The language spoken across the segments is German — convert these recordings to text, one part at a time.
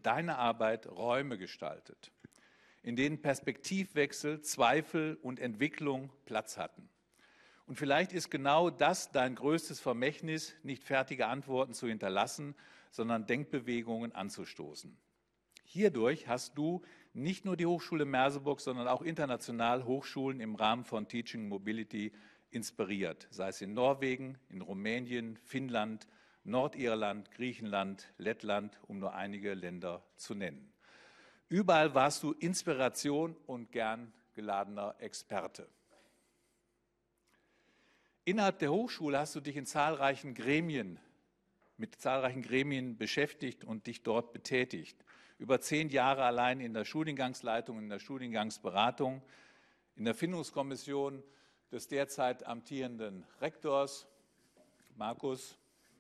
deine Arbeit Räume gestaltet, in denen Perspektivwechsel, Zweifel und Entwicklung Platz hatten. Und vielleicht ist genau das dein größtes Vermächtnis, nicht fertige Antworten zu hinterlassen, sondern Denkbewegungen anzustoßen. Hierdurch hast du nicht nur die Hochschule Merseburg, sondern auch international Hochschulen im Rahmen von Teaching Mobility inspiriert, sei es in Norwegen, in Rumänien, Finnland, Nordirland, Griechenland, Lettland, um nur einige Länder zu nennen. Überall warst du Inspiration und gern geladener Experte. Innerhalb der Hochschule hast du dich mit zahlreichen Gremien beschäftigt und dich dort betätigt. Über 10 Jahre allein in der Studiengangsleitung, in der Studiengangsberatung, in der Findungskommission des derzeit amtierenden Rektors, Markus.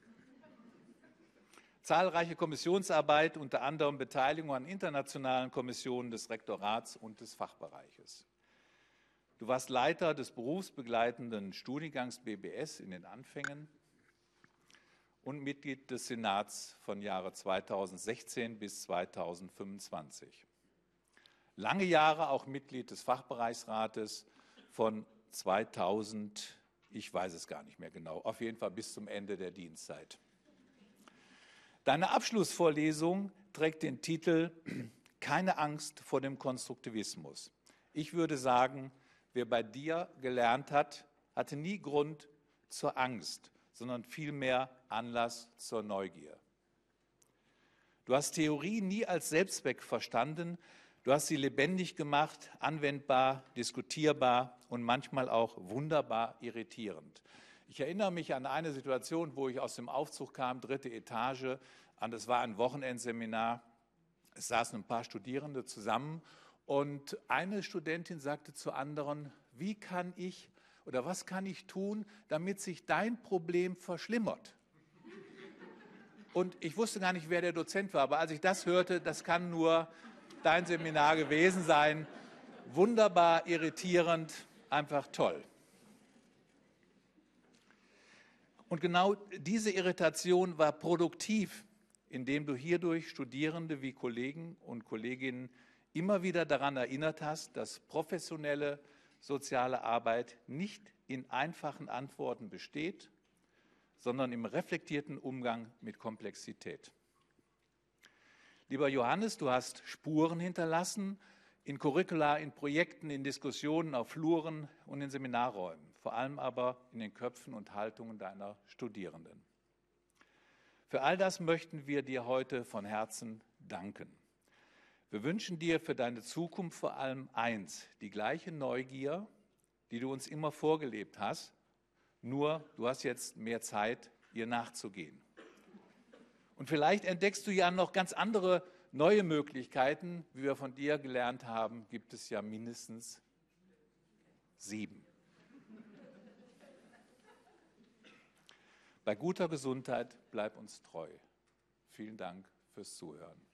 Zahlreiche Kommissionsarbeit, unter anderem Beteiligung an internationalen Kommissionen des Rektorats und des Fachbereiches. Du warst Leiter des berufsbegleitenden Studiengangs BBS in den Anfängen und Mitglied des Senats von Jahre 2016 bis 2025. Lange Jahre auch Mitglied des Fachbereichsrates von 2000, ich weiß es gar nicht mehr genau, auf jeden Fall bis zum Ende der Dienstzeit. Deine Abschlussvorlesung trägt den Titel »Keine Angst vor dem Konstruktivismus«. Ich würde sagen, wer bei dir gelernt hat, hatte nie Grund zur Angst, sondern vielmehr Anlass zur Neugier. Du hast Theorie nie als Selbstzweck verstanden, du hast sie lebendig gemacht, anwendbar, diskutierbar und manchmal auch wunderbar irritierend. Ich erinnere mich an eine Situation, wo ich aus dem Aufzug kam, 3. Etage, das war ein Wochenendseminar, es saßen ein paar Studierende zusammen und eine Studentin sagte zur anderen, wie kann ich oder was kann ich tun, damit sich dein Problem verschlimmert? Und ich wusste gar nicht, wer der Dozent war, aber als ich das hörte, das kann nur dein Seminar gewesen sein. Wunderbar, irritierend, einfach toll. Und genau diese Irritation war produktiv, indem du hierdurch Studierende wie Kollegen und Kolleginnen immer wieder daran erinnert hast, dass professionelle soziale Arbeit nicht in einfachen Antworten besteht, sondern im reflektierten Umgang mit Komplexität. Lieber Johannes, du hast Spuren hinterlassen in Curricula, in Projekten, in Diskussionen auf Fluren und in Seminarräumen, vor allem aber in den Köpfen und Haltungen deiner Studierenden. Für all das möchten wir dir heute von Herzen danken. Wir wünschen dir für deine Zukunft vor allem eins, die gleiche Neugier, die du uns immer vorgelebt hast, nur du hast jetzt mehr Zeit, ihr nachzugehen. Und vielleicht entdeckst du ja noch ganz andere neue Möglichkeiten. Wie wir von dir gelernt haben, gibt es ja mindestens 7. Bei guter Gesundheit bleib uns treu. Vielen Dank fürs Zuhören.